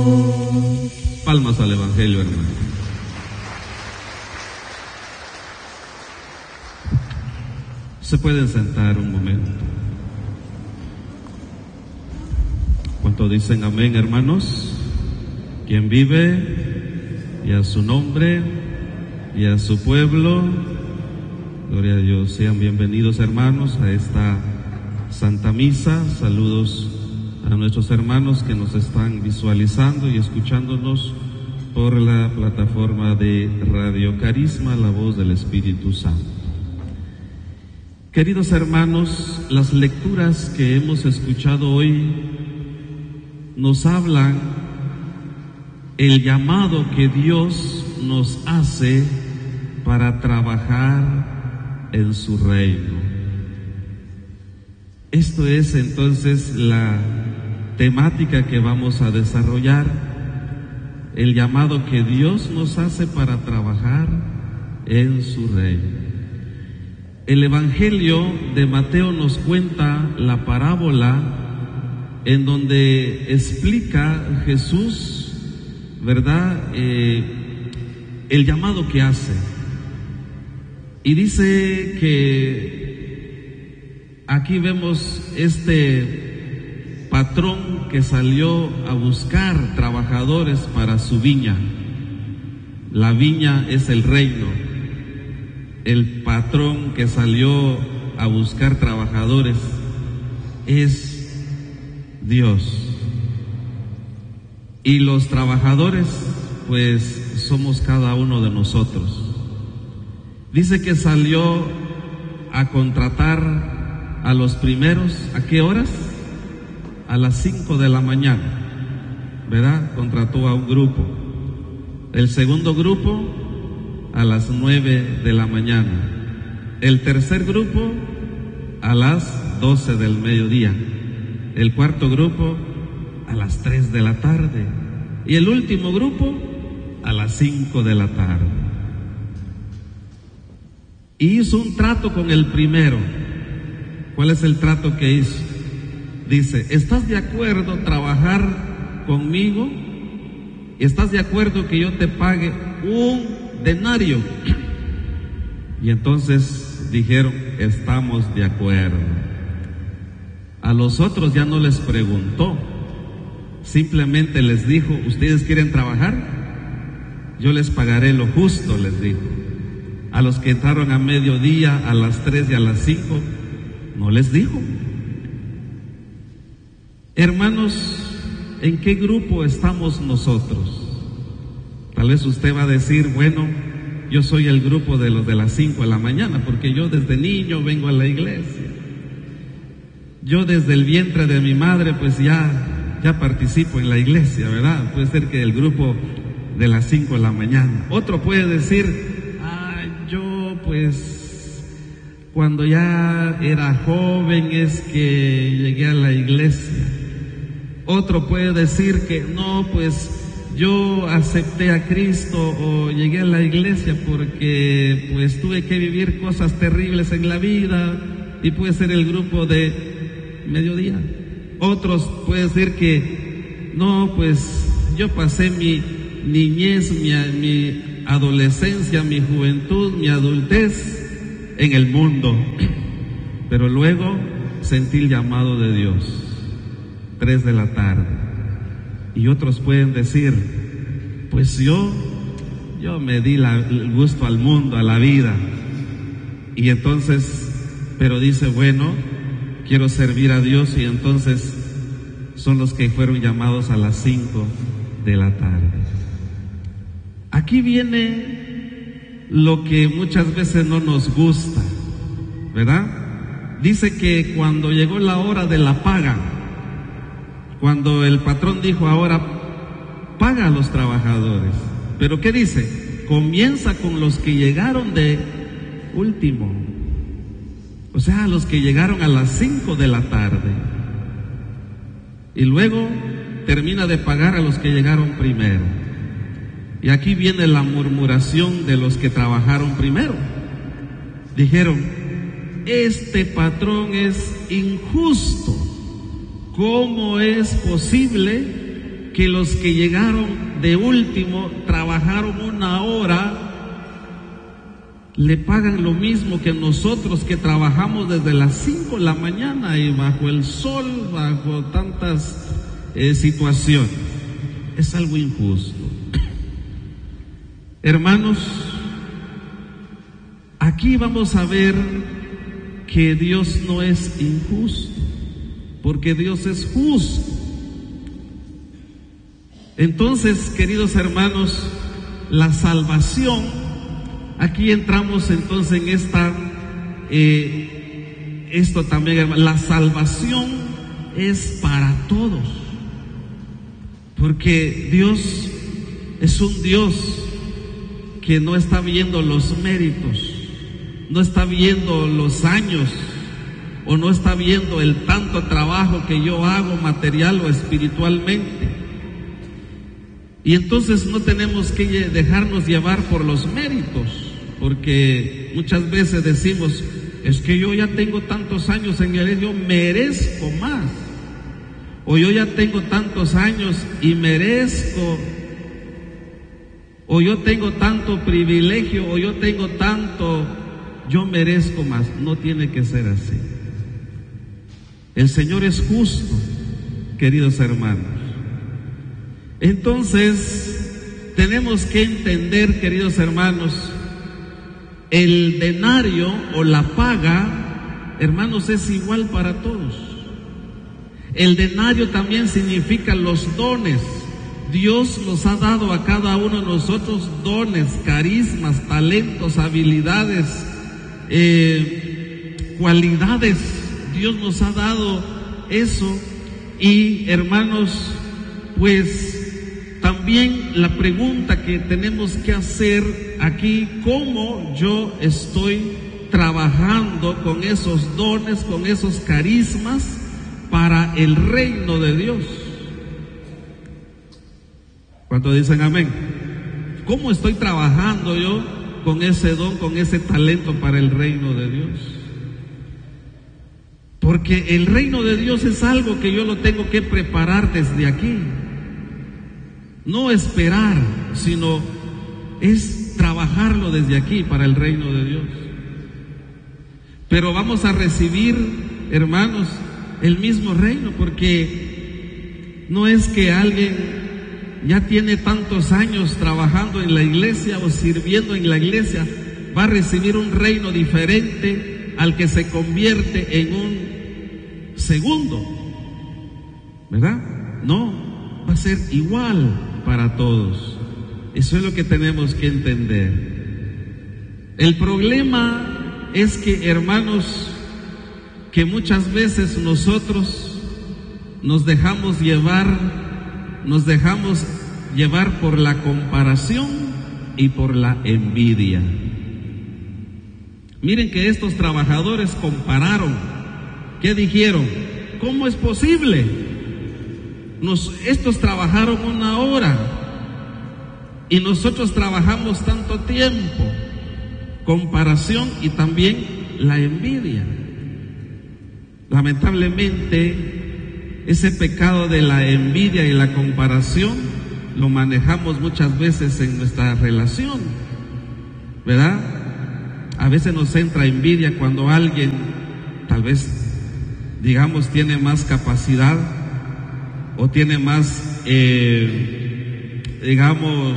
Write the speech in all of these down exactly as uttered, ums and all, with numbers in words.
Palmas al Evangelio, hermano. Se pueden sentar un momento. ¿Cuánto dicen amén, hermanos? Quien vive y a su nombre y a su pueblo, gloria a Dios. Sean bienvenidos, hermanos, a esta Santa Misa. Saludos a nuestros hermanos que nos están visualizando y escuchándonos por la plataforma de Radio Carisma, la voz del Espíritu Santo. Queridos hermanos, las lecturas que hemos escuchado hoy nos hablan el llamado que Dios nos hace para trabajar en su reino. Esto es entonces la temática que vamos a desarrollar, el llamado que Dios nos hace para trabajar en su reino. El Evangelio de Mateo nos cuenta la parábola en donde explica Jesús, ¿verdad?, eh, el llamado que hace. Y dice que aquí vemos este patrón que salió a buscar trabajadores para su viña. La viña es el reino. El patrón que salió a buscar trabajadores es Dios. Y los trabajadores, pues, somos cada uno de nosotros. Dice que salió a contratar a los primeros, ¿a qué horas? A las cinco de la mañana, ¿verdad? Contrató a un grupo. El segundo grupo a las nueve de la mañana. El tercer grupo a las doce del mediodía. El cuarto grupo a las tres de la tarde. Y el último grupo a las cinco de la tarde. Y hizo un trato con el primero. ¿Cuál es el trato que hizo? Dice: ¿estás de acuerdo trabajar conmigo? ¿Estás de acuerdo que yo te pague un denario? Y entonces dijeron: estamos de acuerdo. A los otros ya no les preguntó, simplemente les dijo: ¿ustedes quieren trabajar? Yo les pagaré lo justo, les dijo. A los que entraron a mediodía, a las tres y a las cinco, no les dijo. Hermanos, ¿en qué grupo estamos nosotros? Tal vez usted va a decir: bueno, yo soy el grupo de los de las cinco de la mañana, porque yo desde niño vengo a la iglesia. Yo desde el vientre de mi madre, pues ya, ya participo en la iglesia, ¿verdad? Puede ser que el grupo de las cinco de la mañana. Otro puede decir: ah, yo pues cuando ya era joven es que llegué a la iglesia. Otro puede decir que no, pues yo acepté a Cristo o llegué a la iglesia porque pues tuve que vivir cosas terribles en la vida, y puede ser el grupo de mediodía. Otros pueden decir que no, pues yo pasé mi niñez, mi, mi adolescencia, mi juventud, mi adultez en el mundo, pero luego sentí el llamado de Dios, tres de la tarde. Y otros pueden decir: pues yo, yo me di la, el gusto al mundo, a la vida. Y entonces, pero dice: bueno, quiero servir a Dios, y entonces son los que fueron llamados a las cinco de la tarde. Aquí viene lo que muchas veces no nos gusta, ¿verdad? Dice que cuando llegó la hora de la paga, cuando el patrón dijo: ahora paga a los trabajadores, pero ¿qué dice? Comienza con los que llegaron de último, o sea, los que llegaron a las cinco de la tarde, y luego termina de pagar a los que llegaron primero. Y aquí viene la murmuración de los que trabajaron primero. Dijeron: este patrón es injusto. ¿Cómo es posible que los que llegaron de último, trabajaron una hora, le pagan lo mismo que nosotros que trabajamos desde las cinco de la mañana y bajo el sol, bajo tantas eh, situaciones. Es algo injusto. Hermanos, aquí vamos a ver que Dios no es injusto, porque Dios es justo. Entonces, queridos hermanos, la salvación, aquí entramos entonces en esta, eh, esto también, hermano, la salvación es para todos, porque Dios es un Dios que no está viendo los méritos, no está viendo los años, o no está viendo el tanto trabajo que yo hago material o espiritualmente. Y entonces no tenemos que dejarnos llevar por los méritos, porque muchas veces decimos, es que yo ya tengo tantos años en la iglesia, yo merezco más, o yo ya tengo tantos años y merezco, o yo tengo tanto privilegio, o yo tengo tanto, yo merezco más. No tiene que ser así. El Señor es justo, queridos hermanos. Entonces, tenemos que entender, queridos hermanos, el denario o la paga, hermanos, es igual para todos. El denario también significa los dones. Dios nos ha dado a cada uno de nosotros dones, carismas, talentos, habilidades, eh, cualidades. Dios nos ha dado eso. Y hermanos, pues también la pregunta que tenemos que hacer aquí, ¿cómo yo estoy trabajando con esos dones, con esos carismas para el reino de Dios? ¿Cuántos dicen amén? ¿Cómo estoy trabajando yo con ese don, con ese talento para el reino de Dios? Porque el reino de Dios es algo que yo lo tengo que preparar desde aquí. No esperar, sino es trabajarlo desde aquí para el reino de Dios. Pero vamos a recibir, hermanos, el mismo reino, porque no es que alguien ya tiene tantos años trabajando en la iglesia o sirviendo en la iglesia, va a recibir un reino diferente al que se convierte en un segundo, ¿verdad? No, va a ser igual para todos. Eso es lo que tenemos que entender. El problema es que, hermanos, que muchas veces nosotros nos dejamos llevar Nos dejamos llevar por la comparación y por la envidia. Miren que estos trabajadores compararon. ¿Qué dijeron? ¿Cómo es posible? Nos, estos trabajaron una hora y nosotros trabajamos tanto tiempo. Comparación y también la envidia. Lamentablemente, ese pecado de la envidia y la comparación lo manejamos muchas veces en nuestra relación, ¿verdad? A veces nos entra envidia cuando alguien, tal vez, digamos, tiene más capacidad o tiene más, eh, digamos,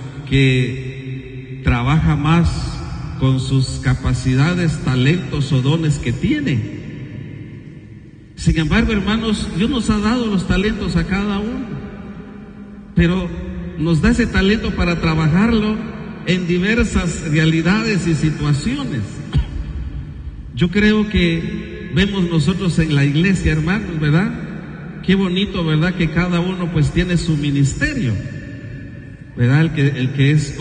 que trabaja más con sus capacidades, talentos o dones que tiene. Sin embargo, hermanos, Dios nos ha dado los talentos a cada uno, pero nos da ese talento para trabajarlo en diversas realidades y situaciones. Yo creo que vemos nosotros en la iglesia, hermanos, ¿verdad? Qué bonito, ¿verdad? Que cada uno pues tiene su ministerio, ¿verdad? El que, el que es